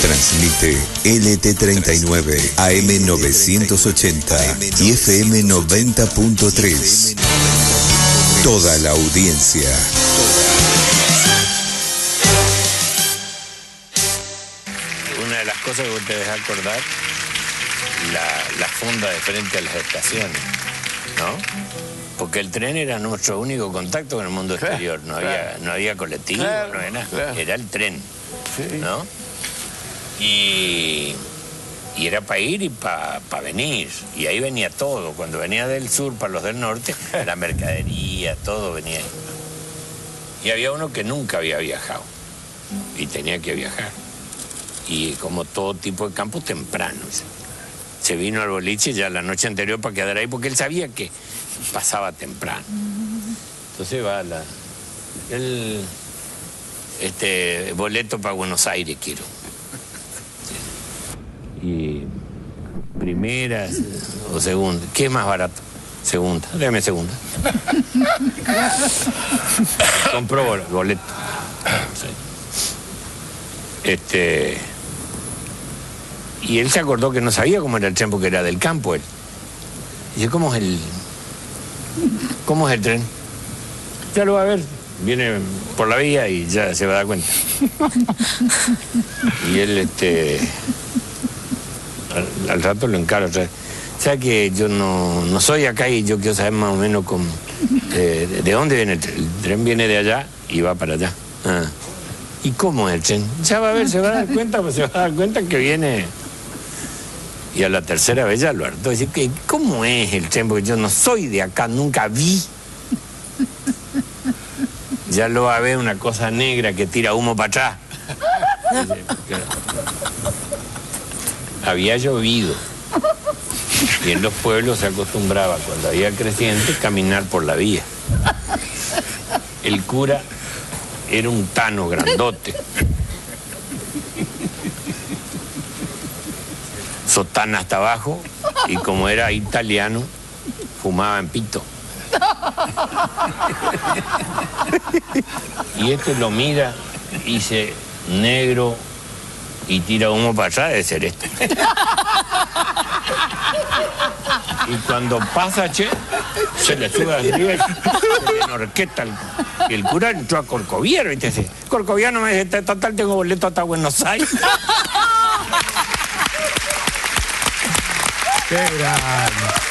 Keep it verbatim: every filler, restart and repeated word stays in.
Transmite L T treinta y nueve, A M novecientos ochenta y F M noventa punto tres. Toda la audiencia. Una de las cosas que vos te dejás acordar, la, la funda de frente a las estaciones, ¿no? Porque el tren era nuestro único contacto con el mundo claro, exterior. No, claro. había, no había colectivo, claro, no había nada. Claro. Era el tren, sí. ¿no? Y, y era para ir y para pa venir. Y ahí venía todo. Cuando venía del sur para los del norte, la mercadería, todo venía ahí. Y había uno que nunca había viajado. Y tenía que viajar. Y como todo tipo de campo, temprano. Se vino al boliche ya la noche anterior para quedar ahí, porque él sabía que pasaba temprano. Entonces va la, el este boleto para Buenos Aires quiero. Y primera o segunda, ¿qué es más barato? Segunda, déjame segunda. Compró boleto. Este y él se acordó que no sabía cómo era el tren porque era del campo él. Dice, ¿cómo es el ¿Cómo es el tren? Ya lo va a ver. Viene por la vía y ya se va a dar cuenta. Y él, este... Al, al rato lo encara otra vez. O sea que yo no, no soy acá y yo quiero saber más o menos cómo, eh, de, de dónde viene el tren. El tren viene de allá y va para allá. Ah. ¿Y cómo es el tren? Ya va a ver, se va a dar cuenta, pues se va a dar cuenta que viene... Y a la tercera vez ya lo hartó. Dice, ¿cómo es el tren? Porque yo no soy de acá, nunca vi. Ya lo va a ver una cosa negra que tira humo para atrás. Dice, había llovido. Y en los pueblos se acostumbraba, cuando había creciente, caminar por la vía. El cura era un tano grandote. Sotana hasta abajo, y como era italiano, fumaba en pito. Y este lo mira y dice, negro, y tira humo para allá, debe ser este. Y cuando pasa, che, se le sube arriba y se le enorqueta. Y el cura entró a Corcoviano y te dice, Corcoviano me dice, total, tengo boleto hasta Buenos Aires. ¡Qué grande!